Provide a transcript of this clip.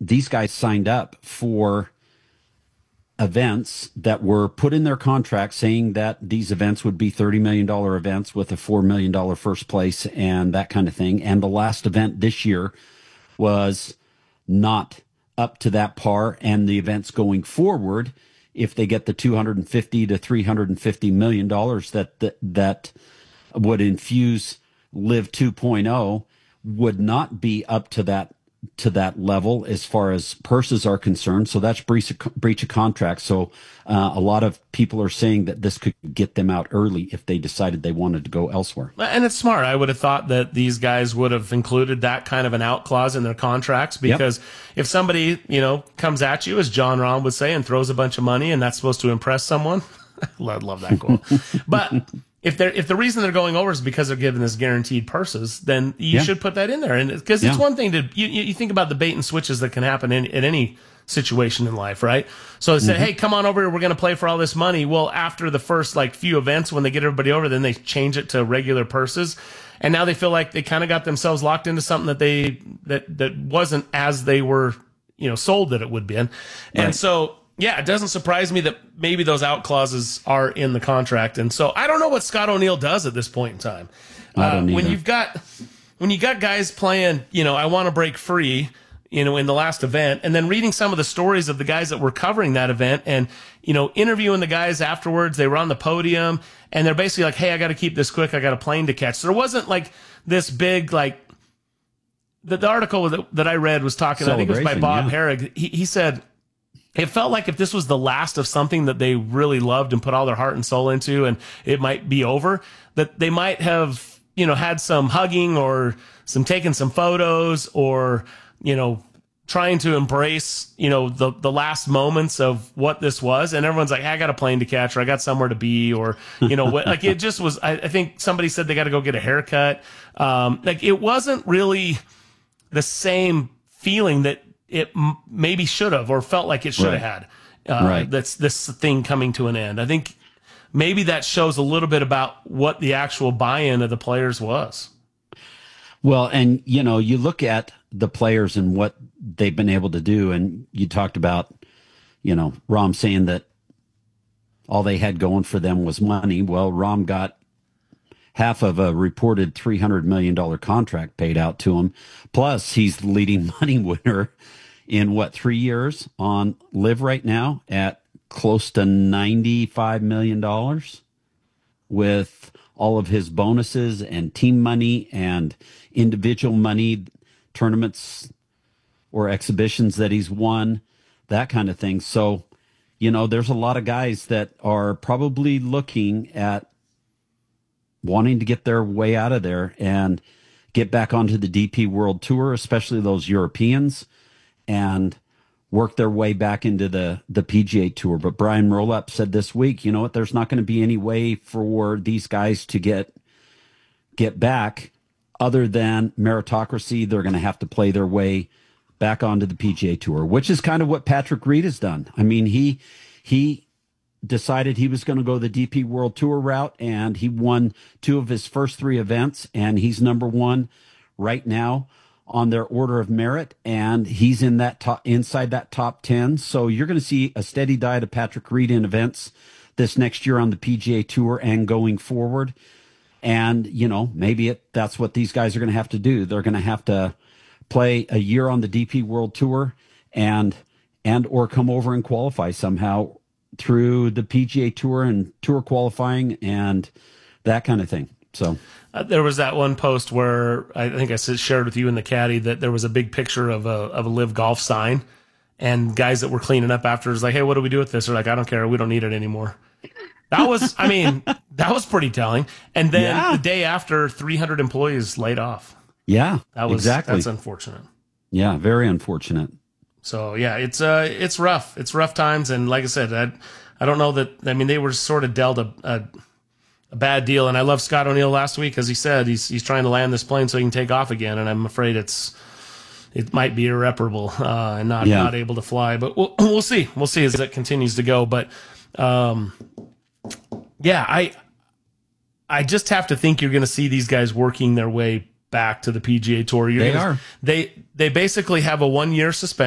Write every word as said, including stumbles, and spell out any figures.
these guys signed up for events that were put in their contract saying that these events would be thirty million dollars events with a four million dollars first place and that kind of thing. And the last event this year was not up to that par. And the events going forward, if they get the two hundred fifty to three hundred fifty million dollars that, that, that would infuse Live two point oh, would not be up to that to that level as far as purses are concerned. So that's breach of, breach of contract. So uh, a lot of people are saying that this could get them out early if they decided they wanted to go elsewhere. And it's smart. I would have thought that these guys would have included that kind of an out clause in their contracts, because yep. if somebody, you know, comes at you, as John Rahm would say, and throws a bunch of money and that's supposed to impress someone, I'd love that quote. But If they're if the reason they're going over is because they're given this guaranteed purses, then you yeah. should put that in there. And because it's yeah. one thing to you, you think about the bait and switches that can happen in, in any situation in life, right? So they said, mm-hmm. hey, come on over here, we're going to play for all this money. Well, after the first like few events, when they get everybody over, then they change it to regular purses, and now they feel like they kind of got themselves locked into something that they that that wasn't as they were, you know, sold that it would be. And right. so. Yeah, it doesn't surprise me that maybe those out clauses are in the contract. And so I don't know what Scott O'Neill does at this point in time. I don't uh, when either. you've got when you got guys playing, you know, I want to break free, you know, in the last event, and then reading some of the stories of the guys that were covering that event and, you know, interviewing the guys afterwards, they were on the podium and they're basically like, hey, I got to keep this quick. I got a plane to catch. So there wasn't like this big, like the, the article that, that I read was talking, I think it was by Bob yeah. Harrig. He, he said, it felt like if this was the last of something that they really loved and put all their heart and soul into, and it might be over, that they might have, you know, had some hugging or some taking some photos or, you know, trying to embrace, you know, the, the last moments of what this was. And everyone's like, hey, I got a plane to catch, or I got somewhere to be, or, you know, what, like it just was, I, I think somebody said they got to go get a haircut. Um, like it wasn't really the same feeling that it m- maybe should have or felt like it should have right. had. Uh, right. That's this thing coming to an end. I think maybe that shows a little bit about what the actual buy-in of the players was. Well, and, you know, you look at the players and what they've been able to do, and you talked about, you know, Rahm saying that all they had going for them was money. Well, Rahm got half of a reported three hundred million dollars contract paid out to him. Plus, he's the leading money winner in, what, three years on Live right now at close to ninety-five million dollars with all of his bonuses and team money and individual money, tournaments or exhibitions that he's won, that kind of thing. So, you know, there's a lot of guys that are probably looking at wanting to get their way out of there and get back onto the D P World Tour, especially those Europeans, and work their way back into the, the P G A Tour. But Brian Rolopp said this week, you know what, there's not going to be any way for these guys to get get back other than meritocracy. They're going to have to play their way back onto the P G A Tour, which is kind of what Patrick Reed has done. I mean, he he decided he was going to go the D P World Tour route, and he won two of his first three events, and he's number one right now on their order of merit, and he's in that top, inside that top ten. So you're going to see a steady diet of Patrick Reed in events this next year on the P G A Tour and going forward. And, you know, maybe it, that's what these guys are going to have to do. They're going to have to play a year on the D P World Tour and and or come over and qualify somehow through the P G A Tour and tour qualifying and that kind of thing. So uh, there was that one post where I think I shared with you in the caddy that there was a big picture of a of a Live Golf sign, and guys that were cleaning up after was like, hey, what do we do with this? They're like, I don't care. We don't need it anymore. That was, I mean, that was pretty telling. And then yeah. the day after, three hundred employees laid off. Yeah, that was, exactly. That's unfortunate. Yeah, very unfortunate. So yeah, it's uh, it's rough. It's rough times, and like I said, I, I don't know that. I mean, they were sort of dealt a, a, a bad deal. And I love Scott O'Neill last week, as he said he's he's trying to land this plane so he can take off again. And I'm afraid it's it might be irreparable uh, and not yeah. not able to fly. But we'll we'll see. We'll see as it continues to go. But um, yeah, I I just have to think you're going to see these guys working their way back to the P G A Tour. You're they gonna, are. They they basically have a one year suspension.